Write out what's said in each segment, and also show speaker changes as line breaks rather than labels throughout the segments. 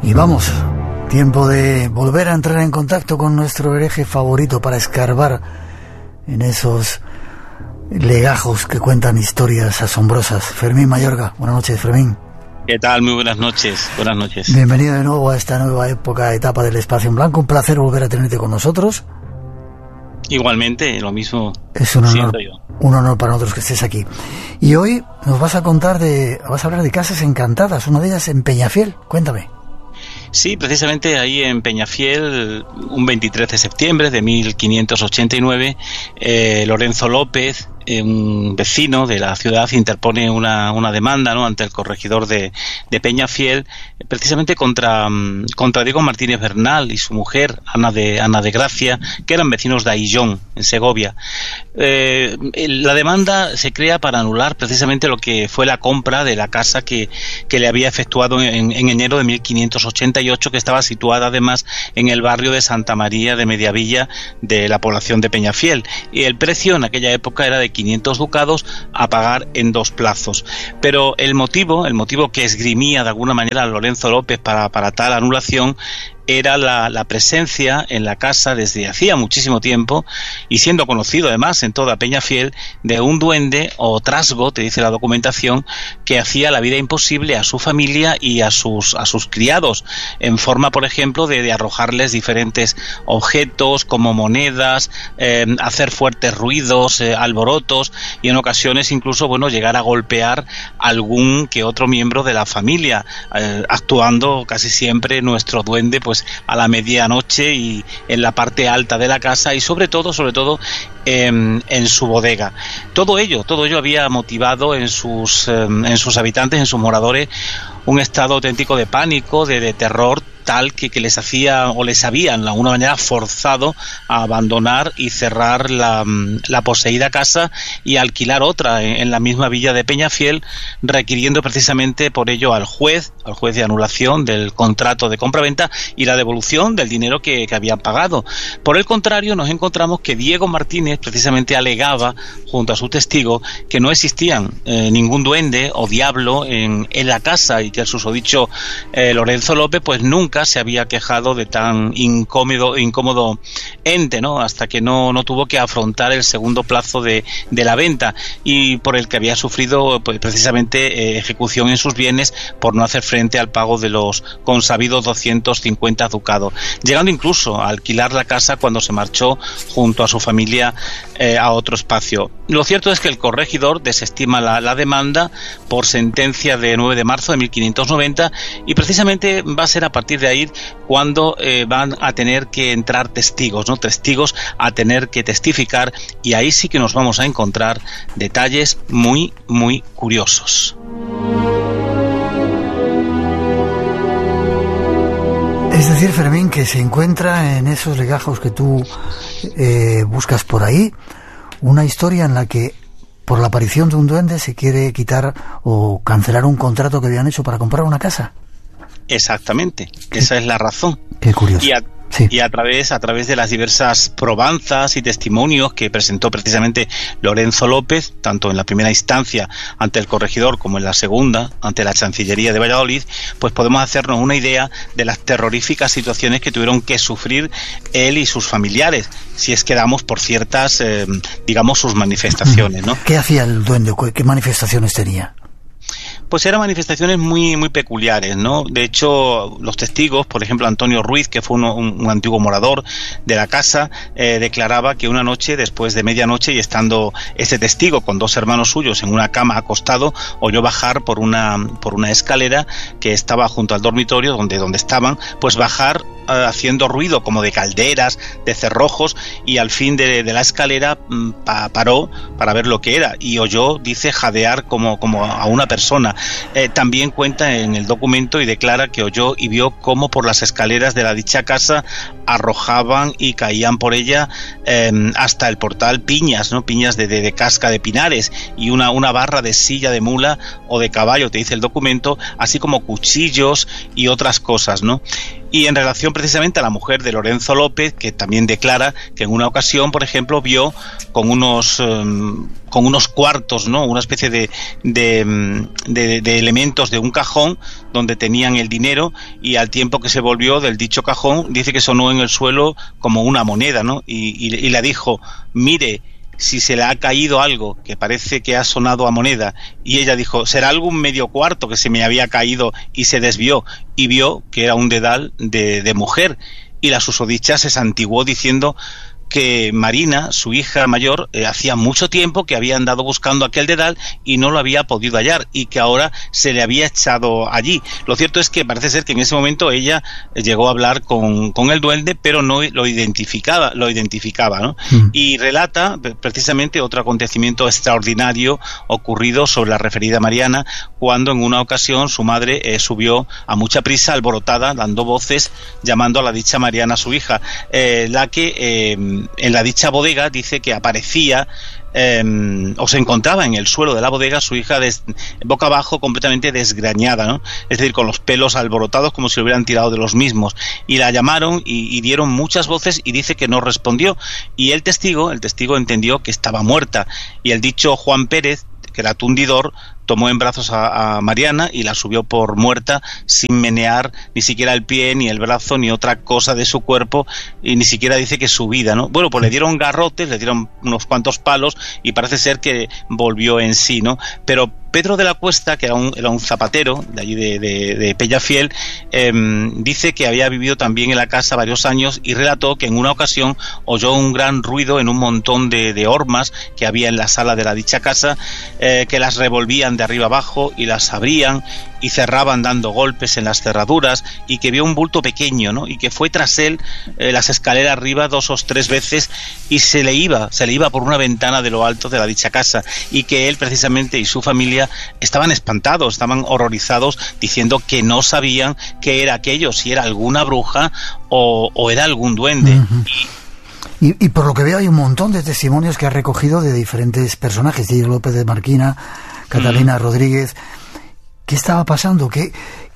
Y vamos, tiempo de volver a entrar en contacto con nuestro hereje favorito para escarbar en esos legajos que cuentan historias asombrosas. Fermín Mayorga, buenas noches, Fermín.
¿Qué tal? Muy buenas noches. Buenas noches.
Bienvenido de nuevo a esta nueva etapa del Espacio en Blanco. Un placer volver a tenerte con nosotros.
Igualmente, lo mismo.
Es un honor para nosotros que estés aquí. Y hoy nos vas a hablar de casas encantadas, una de ellas en Peñafiel. Cuéntame.
Sí, precisamente ahí en Peñafiel, un 23 de septiembre de 1589, Lorenzo López, un vecino de la ciudad, interpone una demanda, ¿no?, ante el corregidor de Peñafiel, precisamente contra Diego Martínez Bernal y su mujer Ana de Gracia, que eran vecinos de Aillón, en Segovia. La demanda se crea para anular precisamente lo que fue la compra de la casa que le había efectuado en enero de 1588, que estaba situada además en el barrio de Santa María de Mediavilla de la población de Peñafiel, y el precio en aquella época era de 500 ducados a pagar en 2 plazos. Pero el motivo que esgrimía de alguna manera Lorenzo López para tal anulación era la presencia en la casa desde hacía muchísimo tiempo, y siendo conocido además en toda Peñafiel, de un duende o trasgo, te dice la documentación, que hacía la vida imposible a su familia y a sus criados, en forma, por ejemplo, de arrojarles diferentes objetos como monedas, hacer fuertes ruidos, alborotos, y en ocasiones incluso, llegar a golpear algún que otro miembro de la familia, actuando casi siempre nuestro duende a la medianoche y en la parte alta de la casa, y sobre todo en su bodega. Todo ello había motivado en sus habitantes, en sus moradores, un estado auténtico de pánico, de terror, tal que les hacía o les habían de alguna manera forzado a abandonar y cerrar la poseída casa y alquilar otra en la misma villa de Peñafiel, requiriendo precisamente por ello al juez de anulación del contrato de compraventa y la devolución del dinero que habían pagado. Por el contrario, nos encontramos que Diego Martínez precisamente alegaba, junto a su testigo, que no existían ningún duende o diablo en la casa, y que el susodicho Lorenzo López nunca se había quejado de tan incómodo ente, ¿no?, hasta que no tuvo que afrontar el segundo plazo de la venta, y por el que había sufrido precisamente ejecución en sus bienes por no hacer frente al pago de los consabidos 250 ducados, llegando incluso a alquilar la casa cuando se marchó junto a su familia a otro espacio. Lo cierto es que el corregidor desestima la demanda por sentencia de 9 de marzo de 1590, y precisamente va a ser a partir de ahí cuando van a tener que entrar testigos a tener que testificar, y ahí sí que nos vamos a encontrar detalles muy, muy curiosos.
Es decir, Fermín, que se encuentra en esos legajos que tú buscas por ahí una historia en la que por la aparición de un duende se quiere quitar o cancelar un contrato que habían hecho para comprar una casa.
Exactamente, esa es la razón.
Qué curioso.
Y a través de las diversas probanzas y testimonios que presentó precisamente Lorenzo López, tanto en la primera instancia ante el corregidor como en la segunda ante la Chancillería de Valladolid, podemos hacernos una idea de las terroríficas situaciones que tuvieron que sufrir él y sus familiares, si es que damos por ciertas, sus manifestaciones, ¿no?
¿Qué hacía el duende? ¿Qué manifestaciones tenía?
Pues eran manifestaciones muy, muy peculiares, ¿no? De hecho, los testigos, por ejemplo, Antonio Ruiz, que fue un antiguo morador de la casa, declaraba que una noche, después de medianoche, y estando este testigo con 2 hermanos suyos en una cama acostado, oyó bajar por una escalera que estaba junto al dormitorio donde estaban, bajar haciendo ruido como de calderas, de cerrojos, y al fin de la escalera paró para ver lo que era, y oyó, dice, jadear como a una persona. También cuenta en el documento y declara que oyó y vio cómo por las escaleras de la dicha casa arrojaban y caían por ella hasta el portal piñas, ¿no? Piñas de casca de pinares, y una barra de silla de mula o de caballo, te dice el documento, así como cuchillos y otras cosas, ¿no? Y en relación precisamente a la mujer de Lorenzo López, que también declara que en una ocasión, por ejemplo, vio con unos cuartos, ¿no? Una especie de elementos de un cajón donde tenían el dinero, y al tiempo que se volvió del dicho cajón, dice que sonó en el suelo como una moneda, ¿no? Y le dijo: mire si se le ha caído algo, que parece que ha sonado a moneda. Y ella dijo: será algún medio cuarto que se me había caído, y se desvió y vio que era un dedal de mujer. Y la susodicha se santiguó diciendo que Marina, su hija mayor, hacía mucho tiempo que había andado buscando aquel dedal y no lo había podido hallar, y que ahora se le había echado allí. Lo cierto es que parece ser que en ese momento ella llegó a hablar con el duende, pero no lo identificaba, ¿no? Y relata precisamente otro acontecimiento extraordinario ocurrido sobre la referida Mariana, cuando en una ocasión su madre subió a mucha prisa, alborotada, dando voces, llamando a la dicha Mariana, su hija, la que en la dicha bodega dice que aparecía o se encontraba en el suelo de la bodega su hija boca abajo, completamente desgreñada, ¿no? Es decir, con los pelos alborotados como si lo hubieran tirado de los mismos, y la llamaron y dieron muchas voces, y dice que no respondió, y el testigo entendió que estaba muerta, y el dicho Juan Pérez, que era tundidor, tomó en brazos a Mariana y la subió por muerta, sin menear ni siquiera el pie, ni el brazo, ni otra cosa de su cuerpo, y ni siquiera dice que su vida, ¿no? Bueno, pues le dieron garrotes, le dieron unos cuantos palos, y parece ser que volvió en sí, ¿no? Pero Pedro de la Cuesta, que era un zapatero de allí de Peñafiel, dice que había vivido también en la casa varios años, y relató que en una ocasión oyó un gran ruido en un montón de hormas que había en la sala de la dicha casa, que las revolvían de arriba abajo y las abrían y cerraban dando golpes en las cerraduras, y que vio un bulto pequeño, ¿no? Y que fue tras él las escaleras arriba 2 o 3 veces, y se le iba por una ventana de lo alto de la dicha casa, y que él precisamente y su familia estaban espantados, estaban horrorizados, diciendo que no sabían qué era aquello, si era alguna bruja o era algún duende.
Y por lo que veo hay un montón de testimonios que ha recogido de diferentes personajes: Diego López de Marquina, Catalina Rodríguez. ¿Qué estaba pasando? Que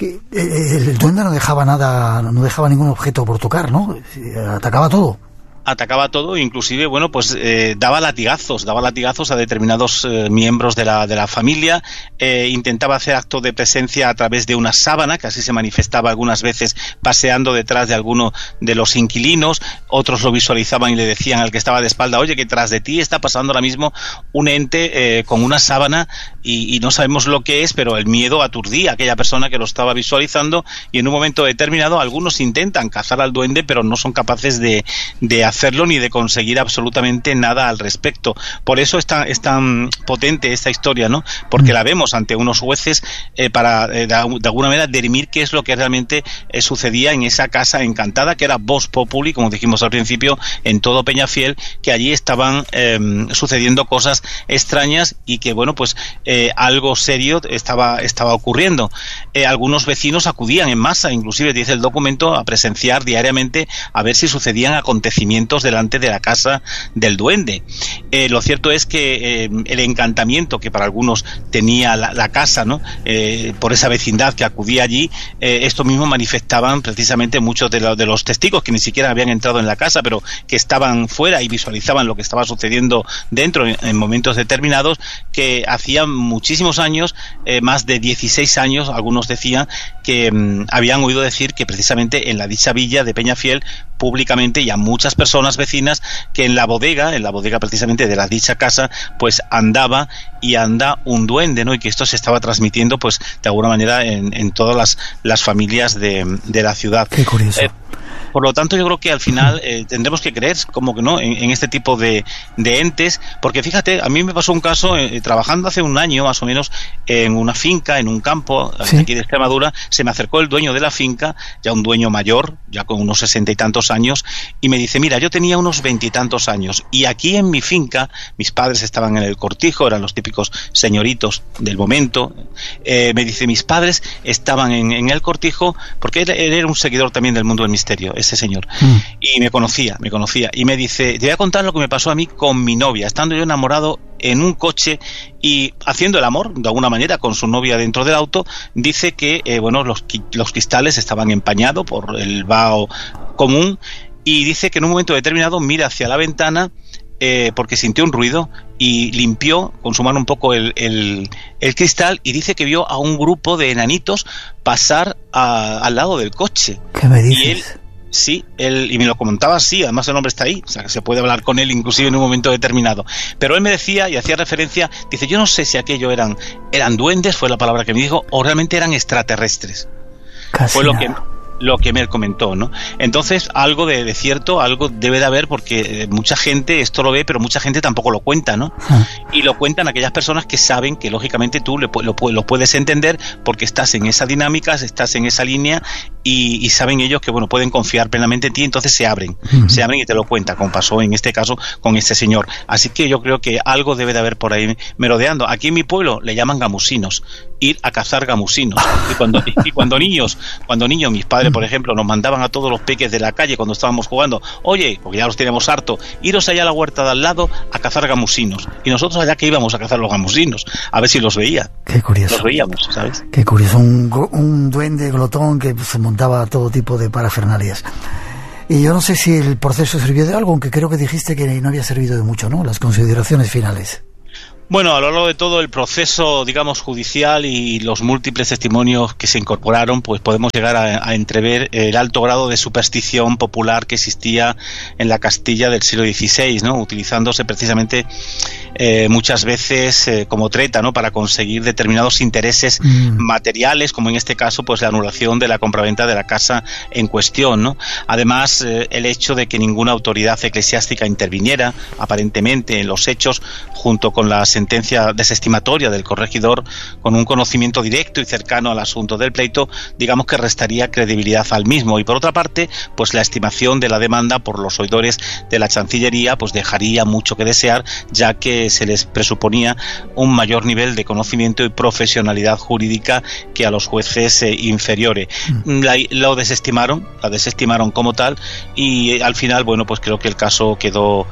el duende no dejaba nada, no dejaba ningún objeto por tocar, ¿no? Atacaba todo.
Atacaba todo, inclusive, bueno, pues daba latigazos a determinados miembros de la familia, intentaba hacer acto de presencia a través de una sábana, que así se manifestaba algunas veces paseando detrás de alguno de los inquilinos. Otros lo visualizaban y le decían al que estaba de espalda: oye, que tras de ti está pasando ahora mismo un ente con una sábana, y no sabemos lo que es, pero el miedo aturdía a aquella persona que lo estaba visualizando, y en un momento determinado algunos intentan cazar al duende, pero no son capaces de hacerlo ni de conseguir absolutamente nada al respecto. Por eso es tan potente esta historia, ¿no? Porque la vemos ante unos jueces para de alguna manera dirimir qué es lo que realmente sucedía en esa casa encantada, que era Vox Populi, como dijimos al principio, en todo Peñafiel, que allí estaban sucediendo cosas extrañas, y que, bueno, pues algo serio estaba ocurriendo. Algunos vecinos acudían en masa, inclusive dice el documento, a presenciar diariamente a ver si sucedían acontecimientos delante de la casa del duende. Lo cierto es que el encantamiento que para algunos tenía la casa, ¿no? Por esa vecindad que acudía allí, esto mismo manifestaban precisamente muchos de los testigos que ni siquiera habían entrado en la casa, pero que estaban fuera y visualizaban lo que estaba sucediendo dentro en momentos determinados, que hacían muchísimos años, más de 16 años, algunos decían que habían oído decir que precisamente en la dicha villa de Peñafiel, públicamente, y a muchas personas vecinas, que en la bodega precisamente de la dicha casa, pues anda un duende, ¿no? Y que esto se estaba transmitiendo, pues, de alguna manera en todas las familias de la ciudad.
Qué curioso.
Por lo tanto, yo creo que al final tendremos que creer, como que no, en este tipo de entes, porque fíjate, a mí me pasó un caso trabajando hace un año más o menos en una finca, en un campo aquí de Extremadura. Se me acercó el dueño de la finca, ya un dueño mayor, ya con unos 60 y tantos años, y me dice: mira, yo tenía unos 20 y tantos años, y aquí en mi finca mis padres estaban en el cortijo, eran los típicos señoritos del momento. Me dice: mis padres estaban en el cortijo, porque él era un seguidor también del mundo del misterio, ese señor. Y me conocía. Y me dice, te voy a contar lo que me pasó a mí con mi novia, estando yo enamorado en un coche y haciendo el amor, de alguna manera, con su novia dentro del auto. Dice que, los cristales estaban empañados por el vaho común, y dice que en un momento determinado mira hacia la ventana porque sintió un ruido y limpió con su mano un poco el cristal, y dice que vio a un grupo de enanitos pasar al lado del coche.
¿Qué me dices?
Y él, sí, y me lo comentaba así, además el hombre está ahí, o sea que se puede hablar con él inclusive en un momento determinado. Pero él me decía y hacía referencia, dice, yo no sé si aquello eran duendes, fue la palabra que me dijo, o realmente eran extraterrestres.
Casi
fue
nada.
lo que me comentó, ¿no? Entonces, algo de cierto, algo debe de haber, porque mucha gente esto lo ve, pero mucha gente tampoco lo cuenta, ¿no? Y lo cuentan aquellas personas que saben que, lógicamente, tú lo puedes entender porque estás en esa dinámica, estás en esa línea, y saben ellos que, bueno, pueden confiar plenamente en ti, entonces se abren y te lo cuentan, como pasó en este caso con este señor. Así que yo creo que algo debe de haber por ahí merodeando. Aquí en mi pueblo le llaman gamusinos, ir a cazar gamusinos. Y cuando niños, mis padres, por ejemplo, nos mandaban a todos los peques de la calle cuando estábamos jugando, oye, porque ya los teníamos harto, iros allá a la huerta de al lado a cazar gamusinos. Y nosotros allá que íbamos a cazar los gamusinos, a ver si los veía.
Qué curioso.
Los veíamos, ¿sabes?
Qué curioso, un duende glotón que se montaba todo tipo de parafernalias. Y yo no sé si el proceso sirvió de algo, aunque creo que dijiste que no había servido de mucho, ¿no? Las consideraciones finales.
Bueno, a lo largo de todo el proceso, digamos, judicial y los múltiples testimonios que se incorporaron, pues podemos llegar a entrever el alto grado de superstición popular que existía en la Castilla del siglo XVI, ¿no? Utilizándose precisamente muchas veces como treta, ¿no? Para conseguir determinados intereses materiales, como en este caso, pues la anulación de la compraventa de la casa en cuestión, ¿no? Además, el hecho de que ninguna autoridad eclesiástica interviniera, aparentemente, en los hechos, junto con la sentencia desestimatoria del corregidor, con un conocimiento directo y cercano al asunto del pleito, digamos que restaría credibilidad al mismo. Y por otra parte, pues la estimación de la demanda por los oidores de la Chancillería pues dejaría mucho que desear, ya que se les presuponía un mayor nivel de conocimiento y profesionalidad jurídica que a los jueces inferiores. La desestimaron como tal, y al final, bueno, pues creo que el caso quedó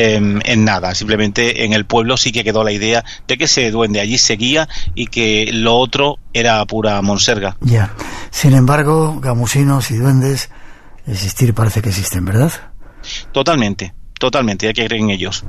en nada. Simplemente en el pueblo sí que quedó la idea de que ese duende allí seguía y que lo otro era pura monserga.
Ya. Sin embargo, gamusinos y duendes existir parece que existen, ¿verdad?
Totalmente, hay que creer en ellos.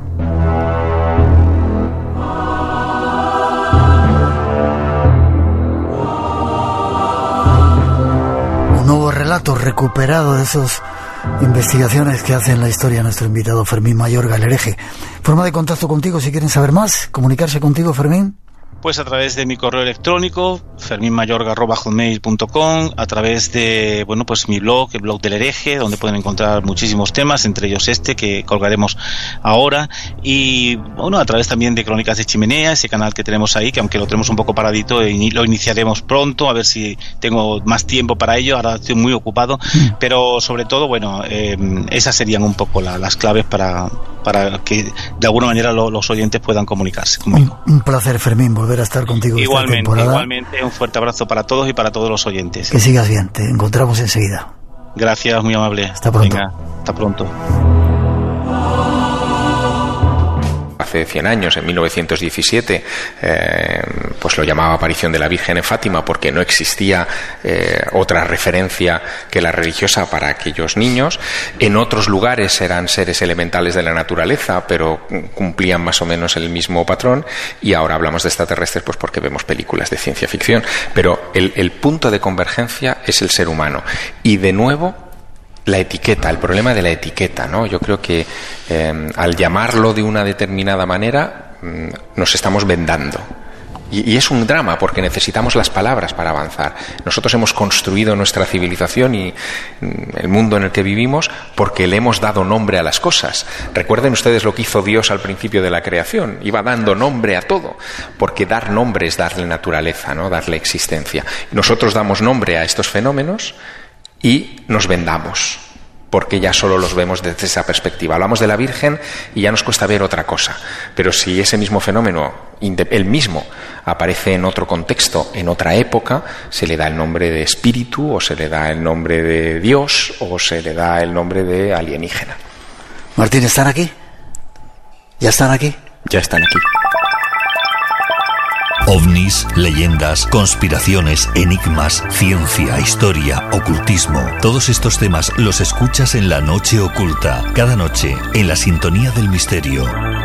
Un nuevo relato recuperado de esas investigaciones que hace en la historia nuestro invitado Fermín Mayorga, el hereje. Forma de contacto contigo si quieren saber más, comunicarse contigo, Fermín.
Pues a través de mi correo electrónico, ferminmayorga@hotmail.com, a través de, bueno, pues mi blog, el blog del hereje, donde pueden encontrar muchísimos temas, entre ellos este que colgaremos ahora, y bueno, a través también de Crónicas de Chimenea, ese canal que tenemos ahí, que aunque lo tenemos un poco paradito, lo iniciaremos pronto, a ver si tengo más tiempo para ello. Ahora estoy muy ocupado, pero sobre todo, bueno, esas serían un poco las claves para que de alguna manera los oyentes puedan comunicarse conmigo.
Un placer, Fermín, volver a estar contigo esta temporada.
Igualmente, un fuerte abrazo para todos y para todos los oyentes.
Que sigas bien, te encontramos enseguida.
Gracias, muy amable.
Hasta pronto.
Venga, hasta pronto.
Hace 100 años, en 1917, pues lo llamaba aparición de la Virgen en Fátima, porque no existía otra referencia que la religiosa para aquellos niños. En otros lugares eran seres elementales de la naturaleza, pero cumplían más o menos el mismo patrón, y ahora hablamos de extraterrestres pues porque vemos películas de ciencia ficción. Pero el punto de convergencia es el ser humano. Y de nuevo, la etiqueta, el problema de la etiqueta, ¿no? Yo creo que al llamarlo de una determinada manera nos estamos vendando. Y es un drama porque necesitamos las palabras para avanzar. Nosotros hemos construido nuestra civilización y el mundo en el que vivimos porque le hemos dado nombre a las cosas. Recuerden ustedes lo que hizo Dios al principio de la creación. Iba dando nombre a todo, porque dar nombre es darle naturaleza, ¿no? Darle existencia. Nosotros damos nombre a estos fenómenos y nos vendamos. porque ya solo los vemos desde esa perspectiva. Hablamos de la Virgen y ya nos cuesta ver otra cosa. Pero si ese mismo fenómeno, el mismo, aparece en otro contexto, en otra época, se le da el nombre de espíritu, o se le da el nombre de Dios, o se le da el nombre de alienígena.
Martín, ¿están aquí? ¿Ya están aquí?
Ya están aquí.
OVNIs, leyendas, conspiraciones, enigmas, ciencia, historia, ocultismo. Todos estos temas los escuchas en La Noche Oculta, cada noche en la sintonía del misterio.